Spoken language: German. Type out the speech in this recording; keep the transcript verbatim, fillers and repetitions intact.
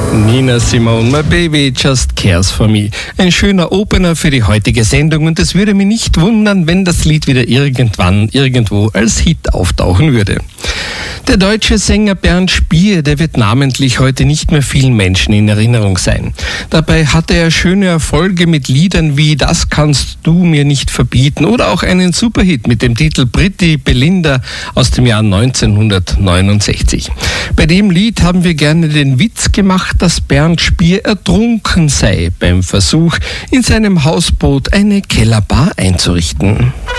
Nina Simone, My Baby Just Cares For Me. Ein schöner Opener für die heutige Sendung und es würde mich nicht wundern, wenn das Lied wieder irgendwann, irgendwo als Hit auftauchen würde. Der deutsche Sänger Bernd Spier, der wird namentlich heute nicht mehr vielen Menschen in Erinnerung sein. Dabei hatte er schöne Erfolge mit Liedern wie Das kannst du mir nicht verbieten oder auch einen Superhit mit dem Titel Pretty Belinda aus dem Jahr neunzehnhundertneunundsechzig. Bei dem Lied haben wir gerne den Witz gemacht, dass Bernd Spier ertrunken sei beim Versuch, in seinem Hausboot eine Kellerbar einzurichten.